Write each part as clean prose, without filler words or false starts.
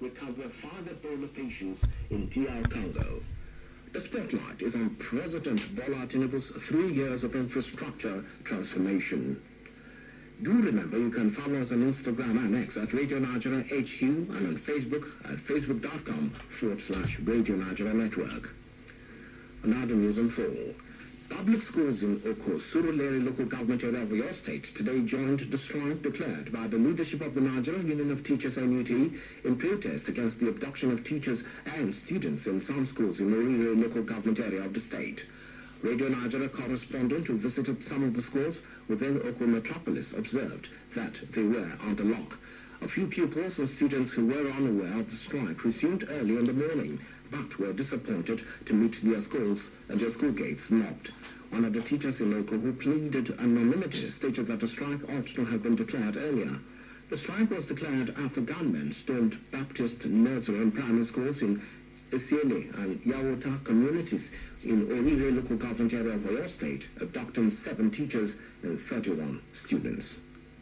recover 5 Ebola patients in DR Congo. The spotlight is on President Bola Tinubu's 3 years of infrastructure transformation. Do remember you can follow us on Instagram and X at Radio Nigeria HQ and on Facebook at facebook.com/Radio Nigeria Network. Another news on 4. Public schools in Oko, Surulere local government area of Oyo State today joined the strike declared by the leadership of the Nigerian Union of Teachers NUT in protest against the abduction of teachers and students in some schools in Orire local government area of the state. Radio Nigeria correspondent who visited some of the schools within Oko metropolis observed that they were under lock. A few pupils and students who were unaware of the strike resumed early in the morning, but were disappointed to meet their schools and their school gates locked. One of the teachers in Oko who pleaded anonymity stated that the strike ought to have been declared earlier. The strike was declared after gunmen stormed Baptist nursery and primary schools in Esiele and Yawota communities in Orire local government area of Oyo State, abducting 7 teachers and 31 students.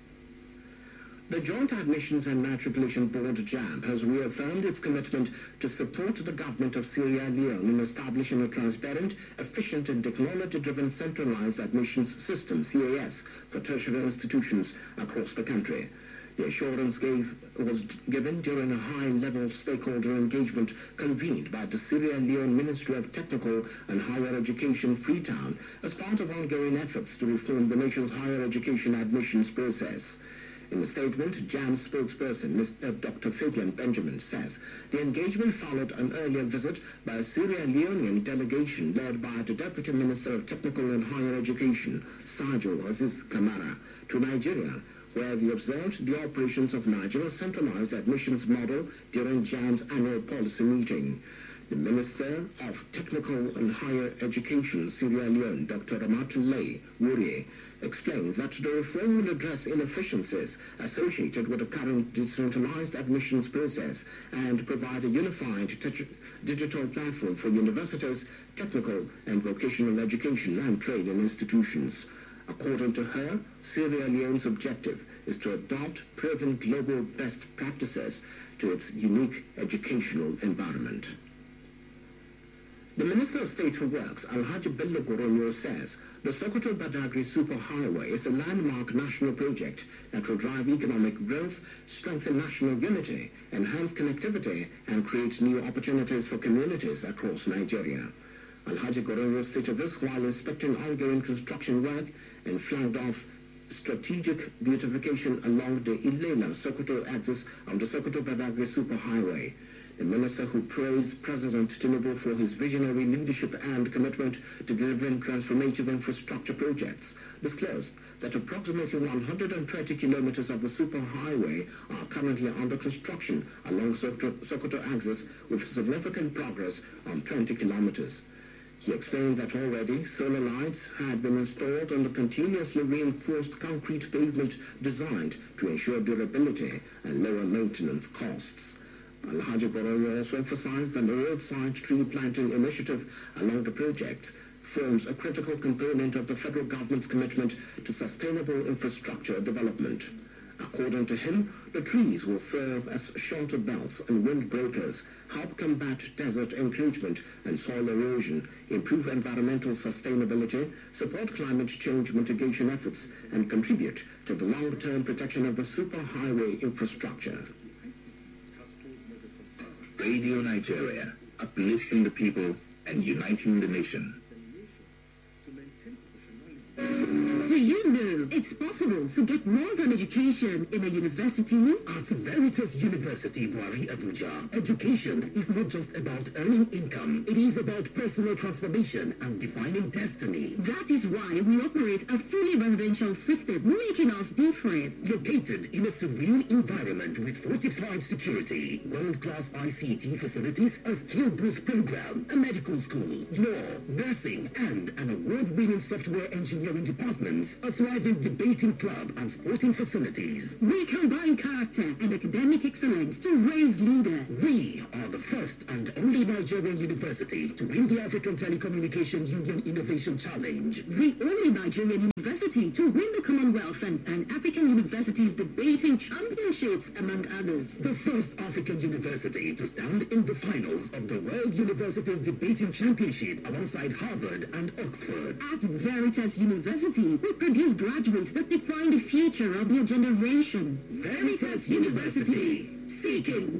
The Joint Admissions and Matriculation Board, JAMB, has reaffirmed its commitment to support the government of Sierra Leone in establishing a transparent, efficient and technology-driven centralized admissions system, CAS, for tertiary institutions across the country. The assurance was given during a high-level stakeholder engagement convened by the Sierra Leone Ministry of Technical and Higher Education, Freetown, as part of ongoing efforts to reform the nation's higher education admissions process. In a statement, JAMB spokesperson Mr. Dr. Fabian Benjamin says the engagement followed an earlier visit by a Sierra Leonean delegation led by the Deputy Minister of Technical and Higher Education, Sajo Aziz Kamara, to Nigeria, where they observed the operations of Nigeria's centralized admissions model during JAMB's annual policy meeting. The Minister of Technical and Higher Education, Sierra Leone, Dr. Ramatulay Wurie, explained that the reform will address inefficiencies associated with the current decentralized admissions process and provide a unified digital platform for universities, technical and vocational education and training institutions. According to her, Sierra Leone's objective is to adopt proven global best practices to its unique educational environment. The Minister of State for Works, Alhaji Bello Goronyo, says the Sokoto-Badagry Superhighway is a landmark national project that will drive economic growth, strengthen national unity, enhance connectivity, and create new opportunities for communities across Nigeria. Alhaji Goronyo stated this while inspecting ongoing construction work and flagged off strategic beautification along the Ilela-Sokoto axis of the Sokoto-Badagry Superhighway. The minister, who praised President Tinubu for his visionary leadership and commitment to delivering transformative infrastructure projects, disclosed that approximately 120 kilometers of the superhighway are currently under construction along Sokoto axis, with significant progress on 20 kilometers. He explained that already solar lights had been installed on the continuously reinforced concrete pavement designed to ensure durability and lower maintenance costs. Alhaji Goronyo also emphasized that the roadside tree planting initiative along the project forms a critical component of the federal government's commitment to sustainable infrastructure development. According to him, the trees will serve as shelter belts and windbreakers, help combat desert encroachment and soil erosion, improve environmental sustainability, support climate change mitigation efforts, and contribute to the long-term protection of the superhighway infrastructure. Radio Nigeria, uplifting the people and uniting the nation. Do you know it's possible to get more than education in a university? At Veritas University, Buhari, Abuja, education is not just about earning income. It is about personal transformation and defining destiny. That is why we operate a fully residential system, making us different. Located in a serene environment with fortified security, world-class ICT facilities, a skill boost program, a medical school, law, nursing, and an award-winning software engineering department, a thriving vibrant debating club and sporting facilities. We combine character and academic excellence to raise leaders. We are the first and only Nigerian university to win the African Telecommunication Union Innovation Challenge. The only Nigerian university to win the Commonwealth and Pan-African Universities Debating Championships, among others. The first African university to stand in the finals of the World Universities Debating Championship alongside Harvard and Oxford. At Veritas University, we produce graduates that define the future of their generation. Veritas University, seeking